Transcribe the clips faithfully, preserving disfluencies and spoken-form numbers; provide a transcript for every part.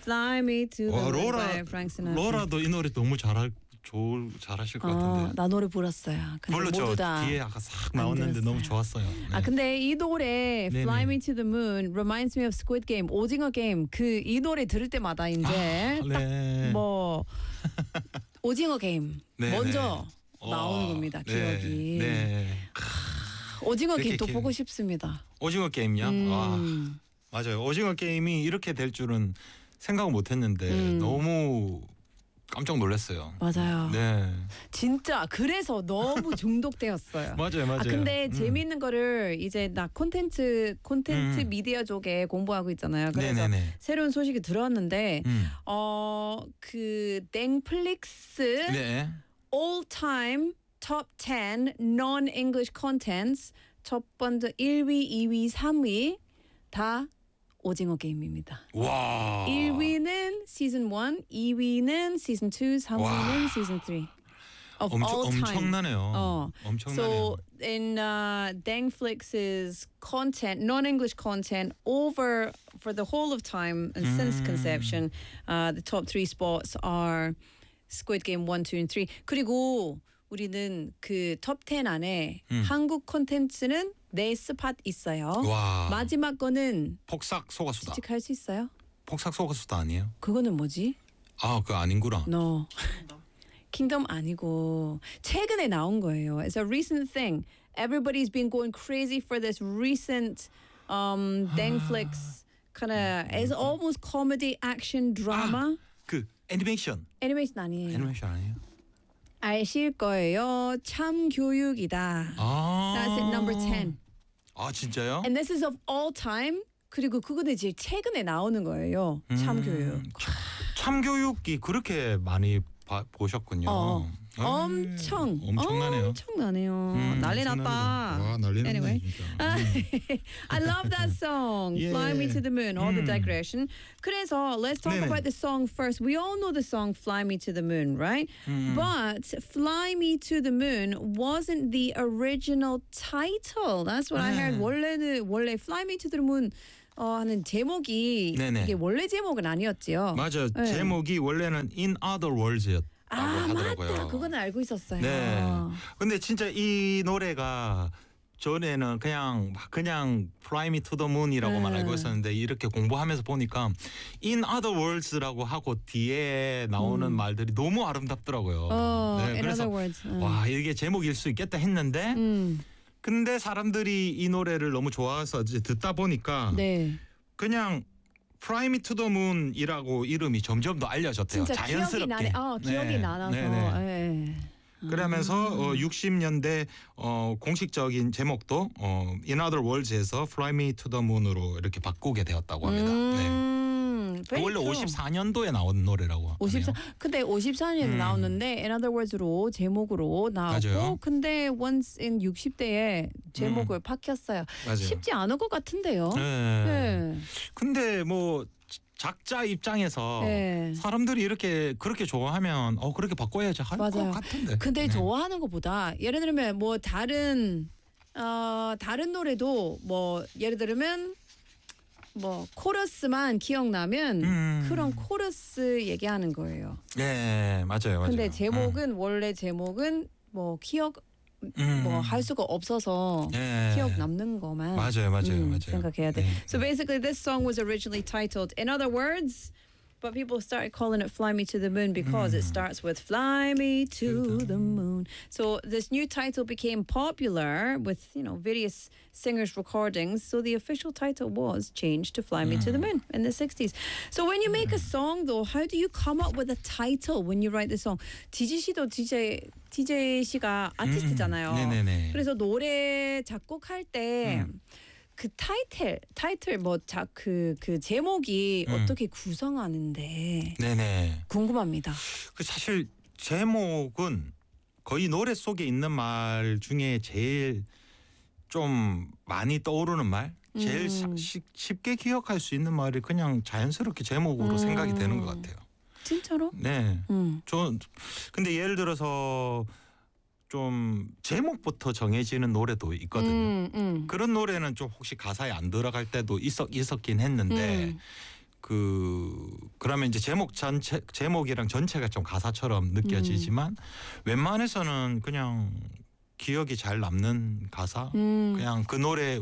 Fly Me to the 와, Moon 로라, by Frank Sinatra. 로라도 이 노래 너무 잘할 좋을 잘하실 것 어, 같은데. 나 노래 불렀어요. 근데 불렀죠. 모두 다 뒤에 아까 싹 안 나왔는데 너무 들었어요. 좋았어요. 네. 아 근데 이 노래 네네. Fly Me to the Moon reminds me of Squid Game, 오징어 게임. 그 이 노래 들을 때마다 이제 아, 네. 뭐 오징어 게임 네네. 먼저 나오는 와, 겁니다. 네, 기억이. 네. 오징어 이렇게 게임 또 기- 보고 싶습니다. 오징어 게임이야. 음. 와, 맞아요. 오징어 게임이 이렇게 될 줄은 생각을 못했는데 음. 너무 깜짝 놀랐어요. 맞아요. 네. 진짜 그래서 너무 중독되었어요. 맞아요, 맞아요. 아 근데 음. 재미있는 거를 이제 나 콘텐츠 콘텐츠 음. 미디어 쪽에 공부하고 있잖아요. 그래서 네네네. 새로운 소식이 들어왔는데 음. 어그 땡플릭스 네. all time top ten non-English contents 첫 번째 일 위, 이 위, 삼 위 다 오징어 게임입니다. 와. 일 위는 시즌 일, 이 위는 시즌 이, 삼 위는 와. 시즌 삼. Of 엄청 all time. 엄청나네요. 어. 엄청나네요. So in uh, Dangflix's content, non-English content, over for the whole of time and since 음. conception, uh, the top three spots are Squid Game one, two, and three. 그리고 우리는 그 톱 텐 안에 음. 한국 콘텐츠는 네 스팟 있어요. 와. 마지막 거는 폭삭 소가수다. 추측할 수 있어요? 폭삭 소가수다 아니에요? 그거는 뭐지? 아, 그거 아닌구나. No. 킹덤 아니고 최근에 나온 거예요. It's a recent thing. Everybody's been going crazy for this recent um Dangflix kind of it's almost comedy action drama. 그 애니메이션. 애니메이션 아니에요. 애니메이션 아니에요? 아실 거예요. 참 교육이다. 아. That's it, number ten. 아, 진짜요? And this is of all time. 그리고 그거는 이제 최근에 나오는 거예요. 참 교육. 음, 참교육이 그렇게 많이 봐, 보셨군요. 어. 에이, 엄청 엄청나네요. 엄청나네요. 음, 난리 엄청납니다. 났다. 와, 난리 났네, Anyway. 진짜. I love that song. 예. Fly Me to the Moon. All the 음. digression. 그래서 let's talk 네네. about the song first. We all know the song Fly Me to the Moon, right? 음. But Fly Me to the Moon wasn't the original title. That's what I heard. 네. 원래는 원래 Fly Me to the Moon 어, 하는 제목이 네네. 이게 원래 제목은 아니었지요. 맞아요. 네. 제목이 원래는 In Other Worlds였다고 아, 하더라고요. 맞다. 그건 알고 있었어요. 네. 근데 진짜 이 노래가 전에는 그냥 막 그냥 Fly Me to the Moon이라고만 네. 알고 있었는데 이렇게 공부하면서 보니까 In Other Worlds라고 하고 뒤에 나오는 말들이 너무 아름답더라고요. 어, 네, in 그래서 other words. 음. 와, 이게 제목일 수 있겠다 했는데 음. 근데 사람들이 이 노래를 너무 좋아해서 이제 듣다 보니까 네. 그냥 Fly Me to the Moon이라고 이름이 점점 더 알려졌대요. 진짜 자연스럽게. 기억이 나네. 어, 기억이 네. 나서. 네, 네. 네. 그러면서 어, 육십 년대 어, 공식적인 제목도 어, In Other Worlds에서 Fly Me to the Moon으로 이렇게 바꾸게 되었다고 합니다. 네. 음, very 원래 true. 오십사 년도에 나온 노래라고 오십사. 하네요. 근데 오십사 년에 음. 나왔는데 In Other Words로 제목으로 나왔고 맞아요. 근데 once in 육십 대에 제목을 바뀌었어요. 맞아요. 쉽지 않을 것 같은데요. 네. 네. 근데 뭐 작자 입장에서 네. 사람들이 이렇게 그렇게 좋아하면 어 그렇게 바꿔야지 할 것 맞아요. 같은데. 근데 네. 좋아하는 것보다 예를 들면 뭐 다른 어 다른 노래도 뭐 예를 들면 뭐 코러스만 기억나면 음. 그런 코러스 얘기하는 거예요. 네, 맞아요, 맞아요. 근데 제목은 원래 제목은 뭐 기억 음. 뭐 할 수가 없어서 네. 기억 남는 것만 맞아요, 맞아요, 음, 맞아요. 생각해야 돼. 네. So basically, this song was originally titled "In Other Words," but people started calling it "Fly Me to the Moon" because it starts with "Fly Me to the Moon." So this new title became popular with you know various singers' recordings. So the official title was changed to "Fly Me to the Moon" in the sixties. So when you make a song, though, how do you come up with a title when you write the song? 디지 씨도 디제이 디제이 씨가 아티스트잖아요. 음, 네네네. 그래서 노래 작곡할 때 그 타이틀 타이틀 뭐그그 그 제목이 음. 어떻게 구성하는데 네네. 궁금합니다. 그 사실 제목은 거의 노래 속에 있는 말 중에 제일 좀 많이 떠오르는 말, 제일 사- 음. 시- 쉽게 기억할 수 있는 말이 그냥 자연스럽게 제목으로 음. 생각이 되는 것 같아요. 진짜로? 네. 음. 저 근데 예를 들어서 좀 제목부터 정해지는 노래도 있거든요. 음, 음. 그런 노래는 좀 혹시 가사에 안 들어갈 때도 있었 있었긴 했는데 음. 그 그러면 이제 제목 전체 제목이랑 전체가 좀 가사처럼 느껴지지만 음. 웬만해서는 그냥 기억이 잘 남는 가사 음. 그냥 그 노래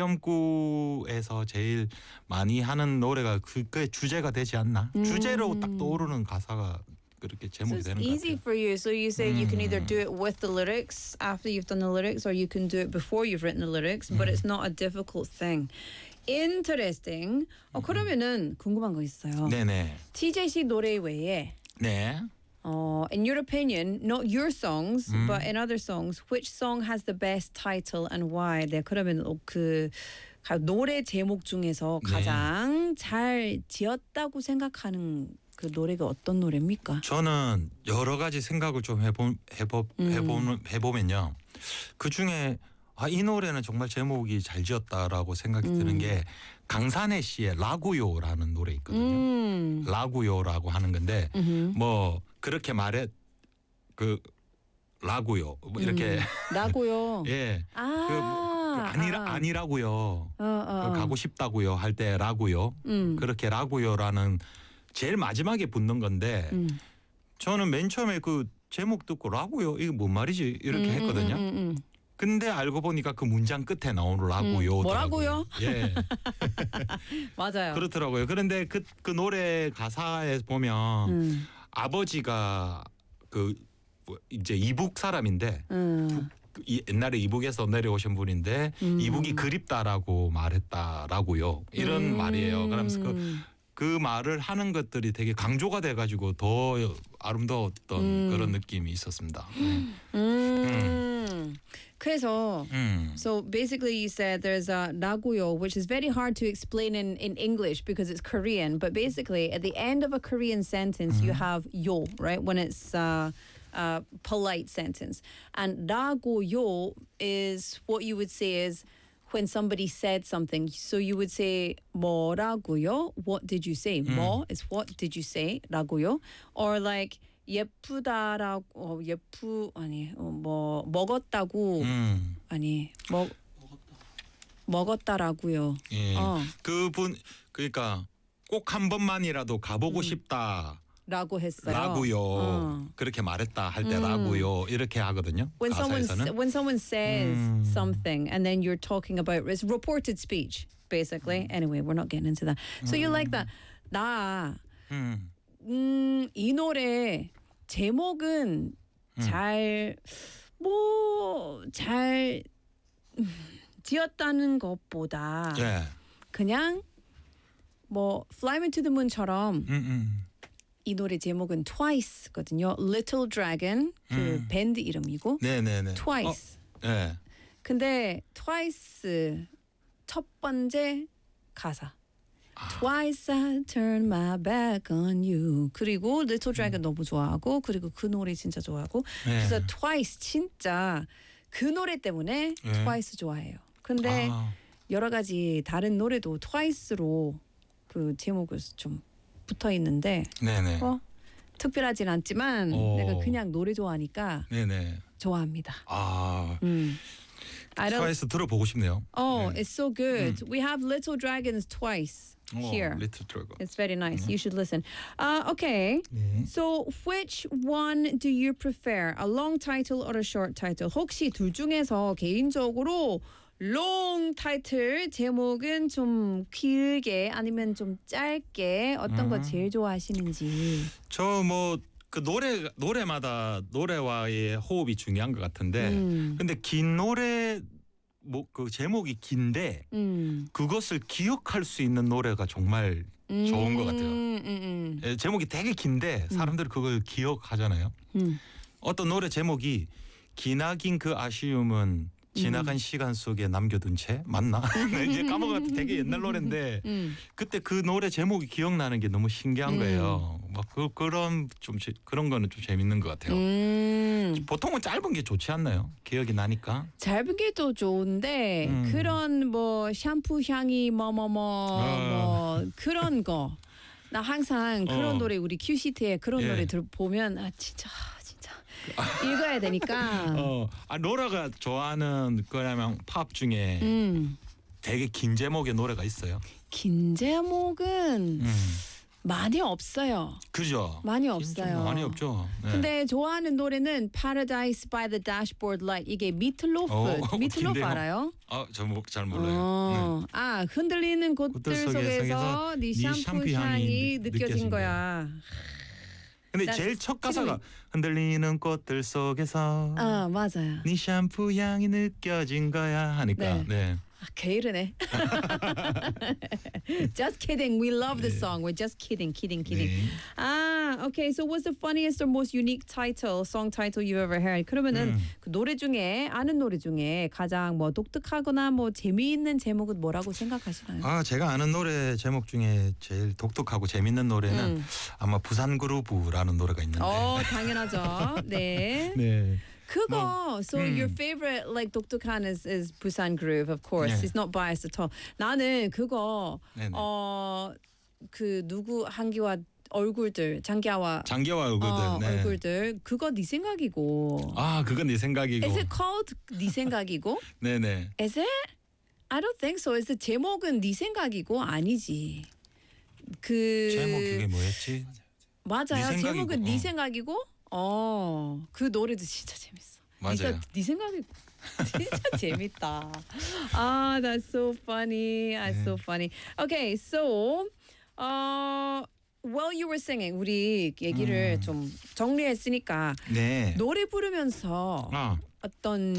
후렴구에서 제일 많이 하는 노래가 그, 그의 주제가 되지 않나 음. 주제로 딱 떠오르는 가사가 그렇게 제목이 so 되는 것 같아요. It's easy for you. So you say mm. you can either do it with the lyrics after you've done the lyrics, or you can do it before you've written the lyrics. Mm. But it's not a difficult thing. Interesting. 어 그러면은 궁금한 거 있어요. 네네. 티제이 씨 노래 외에 네. 어, in your opinion, not your songs, mm. but in other songs, which song has the best title and why? 네, 그러면 그 노래 제목 중에서 가장 네. 잘 지었다고 생각하는 그 노래가 어떤 노래입니까? 저는 여러 가지 생각을 좀 해보 해보 음. 해보면 해보면요. 그 중에 아, 이 노래는 정말 제목이 잘 지었다라고 생각이 음. 드는 게 강산혜 씨의 라구요라는 노래 있거든요. 음. 라구요라고 하는 건데 음흠. 뭐 그렇게 말해 그 라구요 뭐 이렇게 음. 라구요. 예. 아. 그, 그 아니라 아. 아니라고요. 어, 어. 그 가고 싶다고요 할 때 라구요. 음. 그렇게 라구요라는 제일 마지막에 붙는 건데 음. 저는 맨 처음에 그 제목 듣고 라구요 이게 뭔 말이지 이렇게 음, 했거든요. 음, 음, 음. 근데 알고 보니까 그 문장 끝에 나오는 라구요. 음, 뭐라고요? 예. 맞아요. 그렇더라고요. 그런데 그, 그 노래 가사에 보면 음. 아버지가 그 이제 이북 사람인데 음. 이, 옛날에 이북에서 내려오신 분인데 음. 이북이 그립다라고 말했다라고요. 이런 음. 말이에요. 그러면서 그, 그 말을 하는 것들이 되게 강조가 돼가지고 더 아름다웠던 음. 그런 느낌이 있었습니다. 네. 음. 음. 그래서 음. so basically you said there's a raguyo, which is very hard to explain in, in English because it's Korean, but basically at the end of a Korean sentence you have yo, right, when it's uh, a polite sentence, and raguyo is what you would say is when somebody said something. So you would say 뭐라고요? What did you say? 음. 뭐 is what did you say? 라고요? Or like 예쁘다라고 어, 예쁘 아니 어, 뭐 먹었다고 음. 아니 먹 먹었다라고요. 예. 어. 그분 그러니까 꼭 한 번만이라도 가보고 음. 싶다. 라고 했어요. 라고요. 어. 그렇게 말했다 할 때 음. 라고요. 이렇게 하거든요. When someone 가사에서는. when someone says 음. something and then you're talking about it's reported speech basically. Anyway, we're not getting into that. So you like that. 나 음. 음, 이 노래 제목은 음. 잘 뭐 잘 지었다는 것보다 예. 그냥 뭐 Fly Me to the Moon처럼 음, 음. 이 노래 제목은 Twice거든요. Little Dragon 그 음. 밴드 이름이고 네, 네, 네. Twice. 어, 예. 근데 Twice 첫 번째 가사. Twice I turn my back on you. 그리고 Little Dragon 음. 너무 좋아하고 그리고 그 노래 진짜 좋아하고 네. 그래서 Twice 진짜 그 노래 때문에 네. Twice 좋아해요. 근데 아. 여러 가지 다른 노래도 Twice로 그 제목을 좀 붙어 있는데 네네. 뭐 특별하진 않지만 오. 내가 그냥 노래 좋아하니까 네네. 좋아합니다. 아. 음. I don't. 트와이스 들어보고 싶네요. Oh, 네. it's so good. We have Little Dragons twice here. 리틀 드래곤. It's very nice. You should listen. Uh, okay. 네. So, which one do you prefer? A long title or a short title? 혹시 둘 중에서 개인적으로 long title 제목은 좀 길게 아니면 좀 짧게 어떤 거 음. 제일 좋아하시는지. 저 뭐 그 노래 노래마다 노래와의 호흡이 중요한 것 같은데, 음. 근데 긴 노래 뭐 그 제목이 긴데 음. 그것을 기억할 수 있는 노래가 정말 좋은 것 같아요. 음, 음, 예, 제목이 되게 긴데 사람들이 그걸 기억하잖아요. 음. 어떤 노래 제목이 기나긴 그 아쉬움은 지나간 음. 시간 속에 남겨둔 채 맞나? 이제 까먹었는데 되게 옛날 노래인데 음. 그때 그 노래 제목이 기억나는 게 너무 신기한 음. 거예요. 막 그, 그런 좀 제- 그런 거는 좀 재밌는 것 같아요. 음. 보통은 짧은 게 좋지 않나요? 기억이 나니까. 짧은 게 또 좋은데 음. 그런 뭐 샴푸 향이 뭐뭐뭐 아. 뭐 그런 거 나 항상 그런 어. 노래 우리 큐시트에 그런 예. 노래 들 보면 아 진짜 진짜 읽어야 되니까 어, 아 로라가 좋아하는 그러면 팝 중에 음 되게 긴 제목의 노래가 있어요. 긴 제목은 음. 많이 없어요. 그죠? 많이 좀 없어요. 많이 없죠. 네. 근데 좋아하는 노래는 Paradise by the Dashboard Light. 이게 미틀로프. 어, 미틀로프 긴데요. 알아요? 아, 저잘 몰라요. 네. 어. 아, 흔들리는 꽃들 꽃들 속에- 속에서 속에서 네 네 샴푸 샴푸 향이 향이 느껴진 느껴진 거야. 근데 난 제일 첫 가사가 지금이- 흔들리는 꽃들 속에서 아, 맞아요. 네 샴푸 향이 느껴진 거야 하니까 네. 네. 아, 게으르네. Just kidding. We love the 네. song. We're just kidding, kidding, kidding. 네. 아, okay. So what's the funniest or most unique title, song title you've ever heard? 그러면은 음. 그 노래 중에 아는 노래 중에 가장 뭐 독특하거나 뭐 재미있는 제목은 뭐라고 생각하시나요? 아, 제가 아는 노래 제목 중에 제일 독특하고 재밌는 노래는 음. 아마 부산 그루브라는 노래가 있는데. 어, 당연하죠. 네. 네. 그거. So 음. your favorite like 독특한 is, is Busan Groove, of course. 네. It's not biased at all. 나는 그거 네네. 어 그 누구 한기와 얼굴들 장기와 장기와 얼굴들. 어, 네. 얼굴들 그거 네 생각이고. 아, 그건 네 생각이고. Is it called 네 생각이고? 네네. Is it? I don't think so. Is it 제목은 네 생각이고 아니지. 그 제목 그게 뭐였지? 맞아요. 네 생각이고, 제목은 네 어. 생각이고. 어, 그 노래도 진짜 재밌어. 맞아요. 진짜 네 생각이고. 진짜 재밌다. 아, that's so funny. That's 네. so funny. Okay, so uh, while you were singing, 우리 얘기를 음. 좀 정리했으니까 네. 노래 부르면서 아, 어떤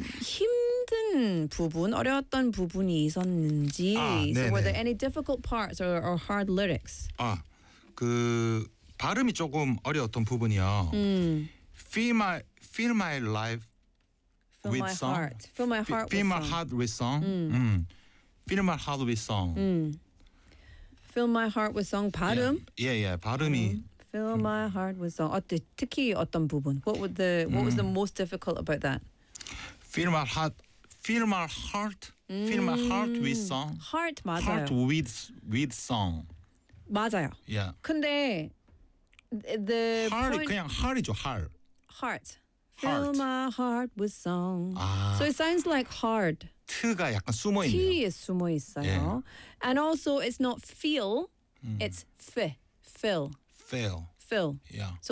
힘든 부분, 어려웠던 부분이 있었는지. 아, so were 네네. there any difficult parts or, or hard lyrics? 아, 그 발음이 조금 어려웠던 부분이요. 음. Feel my Feel my life Fill with my song. heart. Fill my heart Feel with my song. heart with song. 음. 음. Feel my heart with song. 음. Fill my heart with song. 발음. 예, 예, 발음이 Fill my heart with song. 어때? 특히 어떤 부분? What would the What was the most difficult about that? Feel my heart Feel my heart Feel my heart with song. Heart 맞아요. Heart with with song. 맞아요. 예. 근데 the heart이 point 그냥 heart이죠, heart. heart. Fill Heart. my heart with song. 아, So it sounds like hard. 트가 약간 숨어 있네요. T에 숨어 있어요. And also it's not feel, it's f. Fill. Feel. Fill. Yeah.